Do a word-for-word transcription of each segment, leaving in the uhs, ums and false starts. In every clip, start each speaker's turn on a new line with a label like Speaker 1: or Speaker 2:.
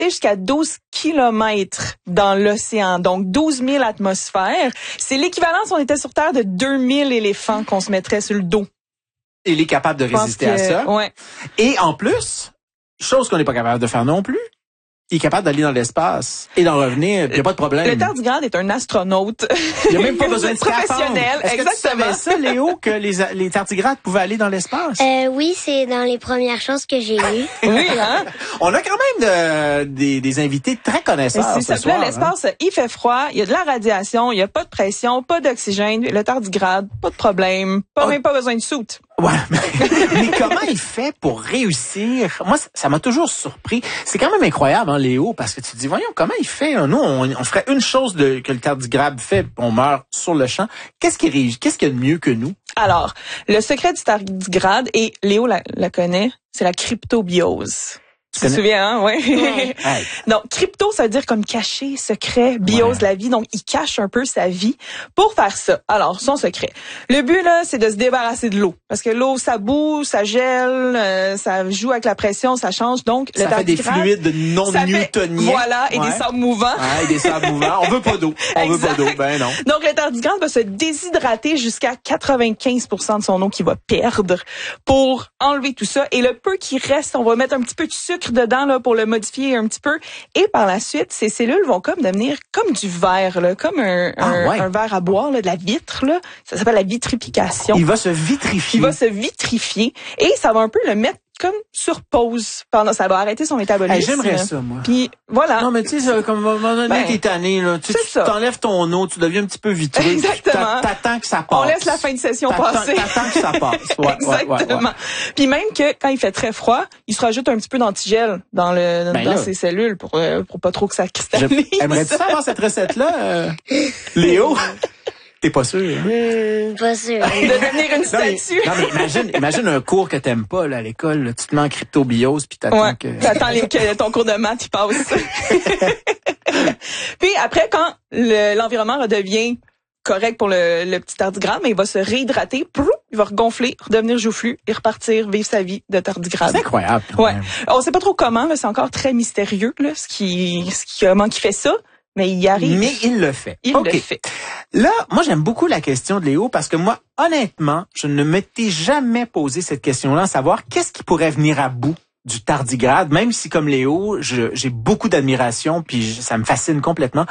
Speaker 1: jusqu'à douze kilomètres dans l'océan, donc douze mille atmosphères. C'est l'équivalent, si on était sur Terre, de deux mille éléphants qu'on se mettrait sur le dos.
Speaker 2: Il est capable de résister
Speaker 1: que,
Speaker 2: à ça.
Speaker 1: Ouais.
Speaker 2: Et en plus, chose qu'on n'est pas capable de faire non plus, il est capable d'aller dans l'espace et d'en revenir, il n'y a pas de problème.
Speaker 1: Le tardigrade est un astronaute.
Speaker 2: Il n'y a même pas besoin de
Speaker 1: professionnel.
Speaker 2: Est-ce
Speaker 1: Exactement.
Speaker 2: que tu savais ça, Léo, que les, les tardigrades pouvaient aller dans l'espace?
Speaker 3: Euh, oui, c'est dans les premières choses que j'ai eues.
Speaker 1: Oui, hein?
Speaker 2: On a quand même de, des, des invités très connaisseurs
Speaker 1: C'est
Speaker 2: ce
Speaker 1: ça.
Speaker 2: soir.
Speaker 1: Là, l'espace, hein? Il fait froid, il y a de la radiation, il n'y a pas de pression, pas d'oxygène. Le tardigrade, pas de problème, pas, oh. même pas besoin de soute.
Speaker 2: Ouais, mais, mais comment il fait pour réussir? Moi, ça m'a toujours surpris. C'est quand même incroyable, hein, Léo, parce que tu te dis, voyons, comment il fait? Nous, on, on ferait une chose de, que le tardigrade fait, on meurt sur le champ. Qu'est-ce qui réussit? Qu'est-ce qu'il y a de mieux que nous?
Speaker 1: Alors, le secret du tardigrade, et Léo la, la connaît, c'est la cryptobiose. Tu te souviens, hein? Ouais.
Speaker 3: Ouais.
Speaker 1: Donc, crypto, ça veut dire comme caché, secret, biose, ouais. la vie. Donc, il cache un peu sa vie pour faire ça. Alors, son secret. Le but, là, c'est de se débarrasser de l'eau. Parce que l'eau, ça boue, ça gèle, euh, ça joue avec la pression, ça change. Donc,
Speaker 2: ça
Speaker 1: le
Speaker 2: fait des fluides non-newtoniens.
Speaker 1: Voilà, et ouais. des sables mouvants.
Speaker 2: Ouais, et des sables mouvants. On veut pas d'eau. On veut pas d'eau. Ben non.
Speaker 1: Donc, le tardigrade va se déshydrater jusqu'à quatre-vingt-quinze pour cent de son eau qu'il va perdre pour enlever tout ça. Et le peu qui reste, on va mettre un petit peu de sucre dedans là pour le modifier un petit peu, et par la suite ces cellules vont comme devenir comme du verre là, comme un,
Speaker 2: ah,
Speaker 1: un,
Speaker 2: ouais.
Speaker 1: un verre à boire là, de la vitre là, ça s'appelle la vitrification.
Speaker 2: Il va se vitrifier.
Speaker 1: Il va se vitrifier et ça va un peu le mettre comme sur pause pendant, ça va arrêter son métabolisme.
Speaker 2: Hey, j'aimerais ça, moi.
Speaker 1: Puis voilà.
Speaker 2: Non, mais tu sais, comme à un moment donné, ben, t'es tanné, là. Tu t'enlèves ton eau, tu deviens un petit peu vitreux.
Speaker 1: Exactement.
Speaker 2: T'attends que ça passe.
Speaker 1: On laisse la fin de session passer.
Speaker 2: T'attends que ça passe. Ouais,
Speaker 1: exactement.
Speaker 2: Ouais, ouais, ouais.
Speaker 1: Puis même que quand il fait très froid, il se rajoute un petit peu d'antigel dans le ben dans là, ses cellules pour euh, pour pas trop que ça cristallise.
Speaker 2: Aimerais-tu savoir cette recette-là, euh, Léo? T'es pas sûr?
Speaker 3: Mmh, pas sûr.
Speaker 1: De devenir une statue.
Speaker 2: Non, mais, non, mais imagine, imagine un cours que t'aimes pas là, à l'école. Là. Tu te mets en cryptobiose puis t'attends
Speaker 1: ouais,
Speaker 2: que...
Speaker 1: T'attends les, que ton cours de maths, il passe. Puis après, quand le, l'environnement redevient correct pour le, le petit tardigrade, mais il va se réhydrater, prou, il va regonfler, redevenir joufflu et repartir vivre sa vie de tardigrade.
Speaker 2: C'est incroyable.
Speaker 1: Ouais. On sait pas trop comment, là, c'est encore très mystérieux là, ce qui, ce qui, comment il fait ça. Mais il y arrive.
Speaker 2: Mais il le fait.
Speaker 1: Il
Speaker 2: okay.
Speaker 1: le fait.
Speaker 2: Là, moi, j'aime beaucoup la question de Léo parce que moi, honnêtement, je ne m'étais jamais posé cette question-là, à savoir qu'est-ce qui pourrait venir à bout du tardigrade, même si, comme Léo, je, j'ai beaucoup d'admiration puis je, ça me fascine complètement.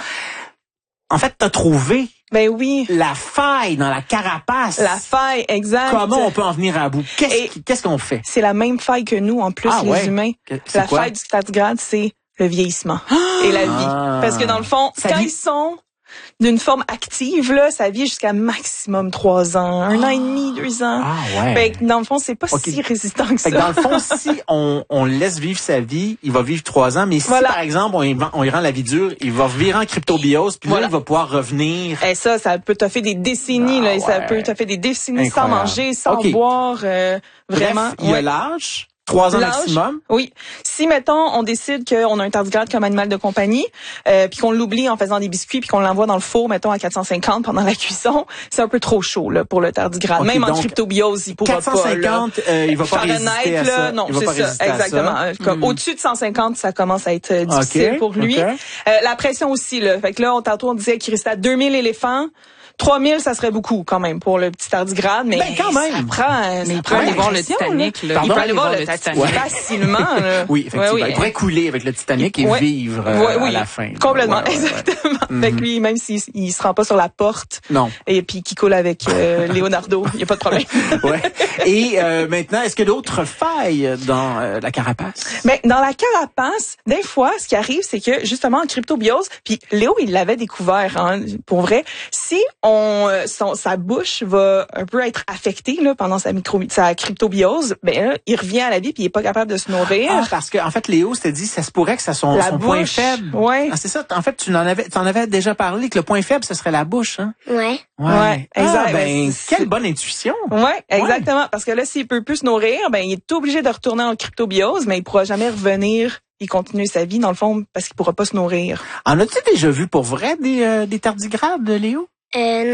Speaker 2: En fait, t'as trouvé
Speaker 1: ben oui.
Speaker 2: la faille dans la carapace.
Speaker 1: La faille, exact.
Speaker 2: Comment on peut en venir à bout? Qu'est-ce,
Speaker 1: Et
Speaker 2: qu'est-ce qu'on fait?
Speaker 1: C'est la même faille que nous, en plus,
Speaker 2: ah,
Speaker 1: les
Speaker 2: ouais.
Speaker 1: humains.
Speaker 2: C'est
Speaker 1: la
Speaker 2: quoi?
Speaker 1: faille du tardigrade, c'est le vieillissement et la vie.
Speaker 2: Ah.
Speaker 1: Parce que dans le fond,
Speaker 2: ça
Speaker 1: quand
Speaker 2: vit...
Speaker 1: ils sont d'une forme active, là, ça vit jusqu'à maximum trois ans, un ah. an et demi, deux ans.
Speaker 2: Ah ouais.
Speaker 1: Fait que dans le fond, c'est pas okay. si résistant que ça.
Speaker 2: Fait que dans le fond, si on, on laisse vivre sa vie, il va vivre trois ans. Mais si, voilà. par exemple, on y, on y rend la vie dure, il va virer en cryptobiose, puis voilà. là, il va pouvoir revenir.
Speaker 1: Et ça, ça peut te faire des décennies, ah, là. Ouais. Ça peut te faire des décennies incroyable. Sans manger, sans okay. boire, euh, vraiment.
Speaker 2: Bref, il y a ouais. l'âge. Trois ans
Speaker 1: L'âge,
Speaker 2: maximum?
Speaker 1: Oui. Si, mettons, on décide qu'on a un tardigrade comme animal de compagnie, euh, puis qu'on l'oublie en faisant des biscuits, puis qu'on l'envoie dans le four, mettons, à quatre cent cinquante pendant la cuisson, c'est un peu trop chaud là pour le tardigrade. Okay, même en cryptobiose, il pourra
Speaker 2: quatre cent cinquante,
Speaker 1: pas.
Speaker 2: Euh, il va pas résister à ça.
Speaker 1: Non, c'est ça, exactement. Comme hmm. Au-dessus de cent cinquante, ça commence à être difficile okay, pour lui. Okay. Euh, la pression aussi, là. Fait que là, on, tantôt, on disait qu'il restait à deux mille éléphants. trois mille, ça serait beaucoup quand même pour le petit tardigrade, mais
Speaker 2: ben, quand même.
Speaker 1: ça prend.
Speaker 4: Mais
Speaker 1: ça
Speaker 4: il
Speaker 1: prend
Speaker 4: peut aller voir le Titanic. Là.
Speaker 1: Il peut aller voir le Titanic facilement. Là.
Speaker 2: Oui, effectivement. Ouais, oui. Il pourrait couler avec le Titanic et
Speaker 1: ouais.
Speaker 2: vivre euh,
Speaker 1: ouais, oui,
Speaker 2: à la fin.
Speaker 1: Complètement,
Speaker 2: ouais, ouais,
Speaker 1: exactement.
Speaker 2: Ouais.
Speaker 1: Fait que lui, même s'il il se rend pas sur la porte,
Speaker 2: non.
Speaker 1: Et puis qu'il coule avec euh, Leonardo, il y a pas de problème.
Speaker 2: Ouais. Et euh, maintenant, est-ce qu'il y a d'autres failles dans euh, la carapace?
Speaker 1: Mais dans la carapace, des fois, ce qui arrive, c'est que justement en cryptobiose, puis Léo, il l'avait découvert, hein, pour vrai. Si on euh, son, sa bouche va un peu être affectée là pendant sa micro sa cryptobiose, ben là, il revient à la vie puis il est pas capable de se nourrir.
Speaker 2: Ah, parce que en fait Léo s'était dit ça se pourrait que ça son,
Speaker 1: la
Speaker 2: son
Speaker 1: bouche,
Speaker 2: point faible.
Speaker 1: Ouais.
Speaker 2: Ah, c'est ça. En fait, tu en avais tu en avais déjà parlé que le point faible ce serait la bouche, hein.
Speaker 3: Ouais.
Speaker 2: Ouais.
Speaker 1: ouais exact.
Speaker 2: Ah, ben
Speaker 1: c'est,
Speaker 2: quelle bonne intuition.
Speaker 1: Ouais, exactement. Ouais. Parce que là, s'il peut plus se nourrir, ben il est obligé de retourner en cryptobiose, mais il pourra jamais revenir. Il continue sa vie dans le fond parce qu'il pourra pas se nourrir.
Speaker 2: En as-tu déjà vu pour vrai des euh, des tardigrades, Léo?
Speaker 3: Euh non.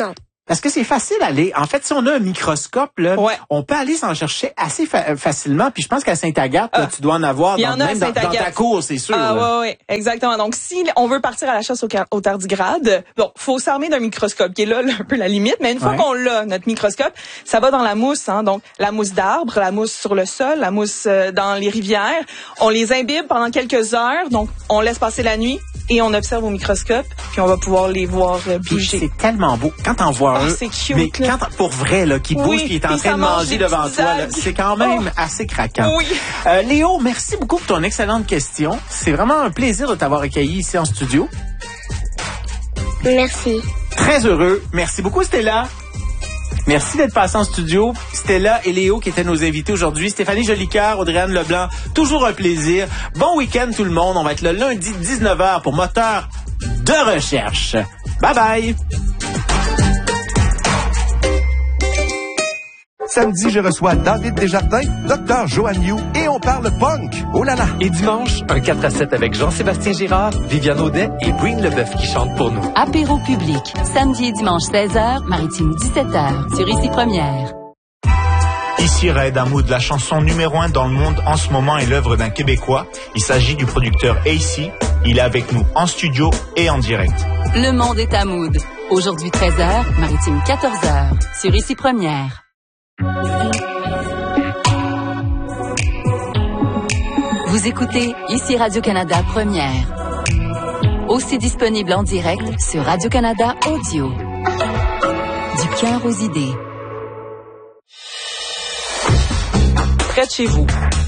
Speaker 2: Parce que c'est facile à aller. En fait, si on a un microscope, là,
Speaker 1: ouais.
Speaker 2: on peut aller s'en chercher assez fa- facilement. Puis je pense qu'à Saint-Agathe,
Speaker 1: ah.
Speaker 2: là, tu dois en avoir dans,
Speaker 1: en a
Speaker 2: même dans, dans ta cour, c'est sûr.
Speaker 1: Ah ouais, ouais, exactement. Donc, si on veut partir à la chasse au, au tardigrade, bon, faut s'armer d'un microscope qui est là, là un peu la limite. Mais une fois ouais. qu'on l'a, notre microscope, ça va dans la mousse. Hein, donc, la mousse d'arbre, la mousse sur le sol, la mousse euh, dans les rivières. On les imbibe pendant quelques heures. Donc, on laisse passer la nuit. Et on observe au microscope, puis on va pouvoir les voir euh, bouger.
Speaker 2: C'est tellement beau. Quand t'en vois
Speaker 1: oh,
Speaker 2: un,
Speaker 1: c'est cute,
Speaker 2: mais
Speaker 1: là.
Speaker 2: quand pour vrai, là, qui bouge,
Speaker 1: oui,
Speaker 2: qui est en train de manger devant toi, là, c'est quand même oh. assez craquant.
Speaker 1: Oui.
Speaker 2: Euh, Léo, merci beaucoup pour ton excellente question. C'est vraiment un plaisir de t'avoir accueilli ici en studio.
Speaker 3: Merci.
Speaker 2: Très heureux. Merci beaucoup, Stella. Merci d'être passé en studio. Stella et Léo qui étaient nos invités aujourd'hui. Stéphanie Jolicoeur, Audrey-Anne Leblanc, toujours un plaisir. Bon week-end tout le monde. On va être le lundi dix-neuf heures pour Moteur de recherche. Bye bye.
Speaker 4: Samedi, je reçois David Desjardins, Docteur Joanne Yu et on parle punk. Oh là là!
Speaker 5: Et dimanche, un quatre à sept avec Jean-Sébastien Girard, Viviane Audet et Breen Leboeuf qui chantent pour nous.
Speaker 6: Apéro public, samedi et dimanche seize heures, Maritime dix-sept heures, sur Ici Première.
Speaker 7: Ici Raed Hamoud, la chanson numéro un dans le monde en ce moment est l'œuvre d'un Québécois. Il s'agit du producteur A C. Il est avec nous en studio et en direct.
Speaker 6: Le monde est Hamoud. Aujourd'hui treize heures, Maritime quatorze heures, sur Ici Première. Vous écoutez Ici Radio-Canada Première. Aussi disponible en direct sur Radio-Canada Audio. Du cœur aux idées.
Speaker 1: Près de chez vous.